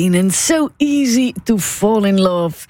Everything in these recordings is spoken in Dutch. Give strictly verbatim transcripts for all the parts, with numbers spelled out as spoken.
And so easy to fall in love.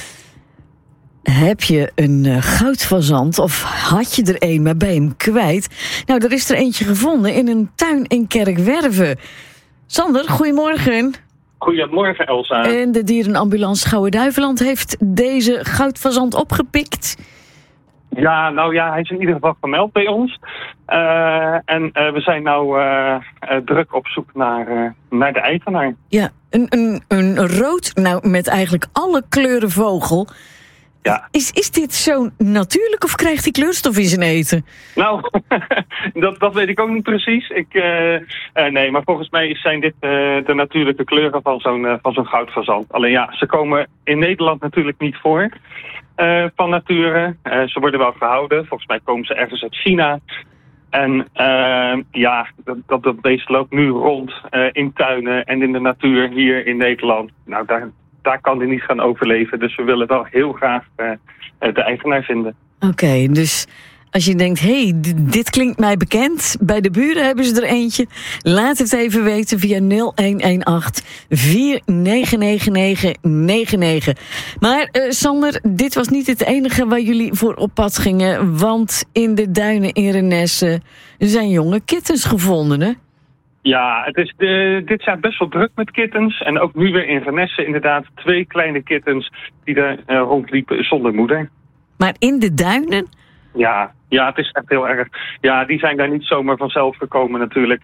Heb je een uh, goudfazant of had je er een, maar ben je hem kwijt? Nou, er is er eentje gevonden in een tuin in Kerkwerve. Sander, goedemorgen. Goedemorgen, Elsa. En de dierenambulance Schouwen-Duiveland heeft deze goudfazant opgepikt. Ja, nou ja, hij is in ieder geval gemeld bij ons. Uh, en uh, we zijn nou uh, uh, druk op zoek naar, uh, naar de eigenaar. Ja, een, een, een rood, nou met eigenlijk alle kleuren vogel. Ja. Is, is dit zo natuurlijk of krijgt hij kleurstof in zijn eten? Nou, dat, dat weet ik ook niet precies. Ik, uh, uh, nee, maar volgens mij zijn dit uh, de natuurlijke kleuren van zo'n, uh, van zo'n goudfazant. Alleen ja, ze komen in Nederland natuurlijk niet voor uh, van nature. Uh, ze worden wel gehouden. Volgens mij komen ze ergens uit China. En uh, ja, dat, dat, dat beest loopt nu rond uh, in tuinen en in de natuur hier in Nederland. Nou, daar... Daar kan hij niet gaan overleven. Dus we willen wel heel graag uh, de eigenaar vinden. Oké, okay, dus als je denkt, hé, hey, d- dit klinkt mij bekend. Bij de buren hebben ze er eentje. Laat het even weten via nul een een acht vier negen negen negen negen negen. Maar uh, Sander, dit was niet het enige waar jullie voor op pad gingen. Want in de duinen in Renesse zijn jonge kittens gevonden, hè? Ja, het is de, dit jaar best wel druk met kittens. En ook nu weer in Renesse inderdaad twee kleine kittens die er uh, rondliepen zonder moeder. Maar in de duinen? Ja, ja, het is echt heel erg. Ja, die zijn daar niet zomaar vanzelf gekomen natuurlijk.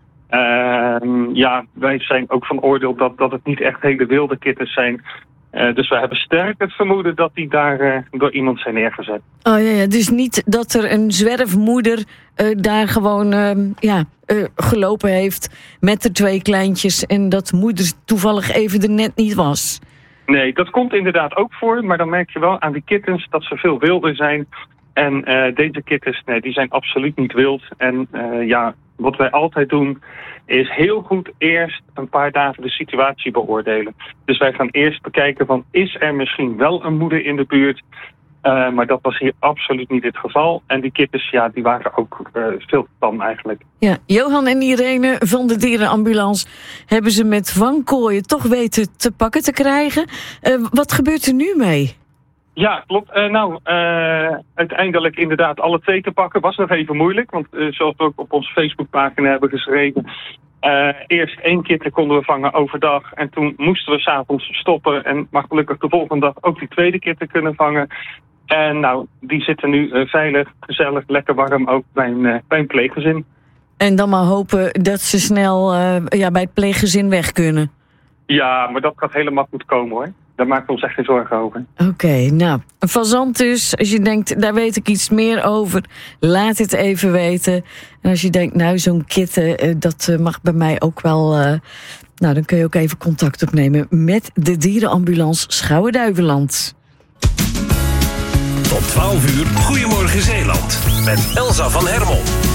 Uh, ja, wij zijn ook van oordeel dat, dat het niet echt hele wilde kittens zijn. Uh, dus we hebben sterk het vermoeden dat die daar uh, door iemand zijn neergezet. Oh ja, ja, dus niet dat er een zwerfmoeder uh, daar gewoon uh, ja, uh, gelopen heeft met de twee kleintjes en dat moeder toevallig even er net niet was. Nee, dat komt inderdaad ook voor, maar dan merk je wel aan die kittens dat ze veel wilder zijn. En uh, deze kittens, nee, die zijn absoluut niet wild. En uh, ja, wat wij altijd doen is heel goed eerst een paar dagen de situatie beoordelen. Dus wij gaan eerst bekijken van, is er misschien wel een moeder in de buurt? Uh, maar dat was hier absoluut niet het geval. En die kittens, ja, die waren ook uh, veel te tam eigenlijk. Ja, Johan en Irene van de dierenambulance hebben ze met vangkooien toch weten te pakken te krijgen. Uh, wat gebeurt er nu mee? Ja, klopt. Uh, nou, uh, uiteindelijk inderdaad alle twee te pakken was nog even moeilijk. Want uh, zoals we ook op onze Facebookpagina hebben geschreven, Uh, eerst één kitten konden we vangen overdag en toen moesten we 's avonds stoppen. En maar gelukkig de volgende dag ook die tweede kitten kunnen vangen. En nou, die zitten nu uh, veilig, gezellig, lekker warm ook bij een, uh, bij een pleeggezin. En dan maar hopen dat ze snel uh, ja, bij het pleeggezin weg kunnen. Ja, maar dat gaat helemaal goed komen hoor. Daar maken we ons echt geen zorgen over. Oké, okay, nou, een fazant dus. Als je denkt, daar weet ik iets meer over, laat het even weten. En als je denkt, nou, zo'n kitten, uh, dat uh, mag bij mij ook wel. Uh, nou, dan kun je ook even contact opnemen met de dierenambulance Schouwen-Duiveland. Tot twaalf uur, Goedemorgen Zeeland. Met Elsa van Hermel.